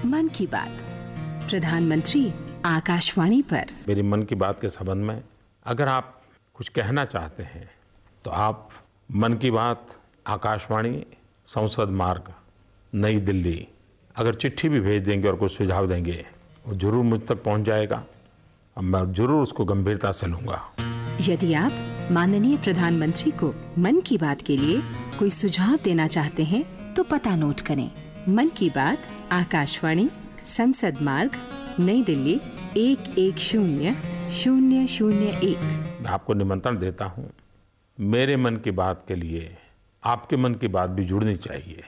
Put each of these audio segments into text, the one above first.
मन की बात प्रधानमंत्री आकाशवाणी पर। मेरी मन की बात के संबंध में अगर आप कुछ कहना चाहते हैं तो आप मन की बात आकाशवाणी संसद मार्ग नई दिल्ली अगर चिट्ठी भी भेज देंगे और कुछ सुझाव देंगे वो जरूर मुझ तक पहुंच जाएगा और मैं जरूर उसको गंभीरता से लूंगा। यदि आप माननीय प्रधानमंत्री को मन की बात के लिए कोई सुझाव देना चाहते हैं तो पता नोट करें। मन की बात आकाशवाणी संसद मार्ग नई दिल्ली 110-001। मैं आपको निमंत्रण देता हूँ। मेरे मन की बात के लिए आपके मन की बात भी जुड़नी चाहिए।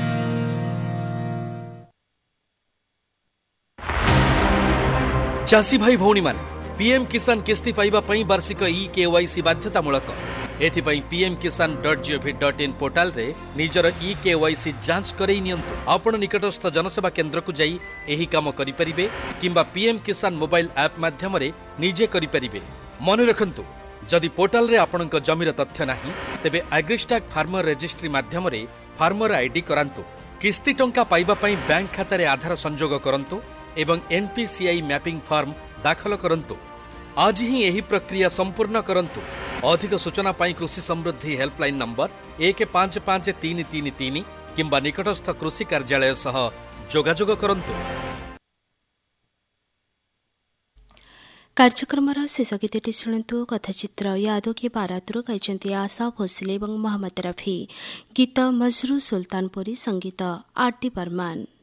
चाषी भाई भौणी मान पीएम किसान किस्ती पाइबा पई वार्षिक ई-केवाईसी बाध्यतामूलक। एथिपाई pmkisan.gov.in पोर्टाल रे निजर ई-केवाईसी जांच करई नियंतु। आपण निकटस्थ जनसेवा केंद्र को जाई एही काम करि परिबे किंबा पीएम किसान मोबाइल ऐप माध्यम रे निजे करि परिबे। मन रखंतु जदि पोर्टाल रे आपणक जमीर तथ्य नाही तेबे एग्रीस्टैक फार्मर रजिस्ट्री माध्यम रे फार्मर आईडी करांतु। किस्ती टंका पाइबा पई बैंक खाता रे आधार संजोग करंतु एवं एनपीसीआई मैपिंग फॉर्म दाखल करंतु। आज ही यही प्रक्रिया संपूर्ण करंतु। अधिक सूचना पाई कृषि समृद्धि हेल्पलाइन नंबर 155333 किंबा निकटस्थ कृषि कार्यालय सह जोगाजोग करंतु। कार्यक्रमर शेष गीतटी शुणु। कथाचित्र यादों की बारातरू गाइछन्ति आशा भोसले और मोहम्मद रफी। गीत मजरू सुल्तानपुरी, संगीत आर डी बर्मन।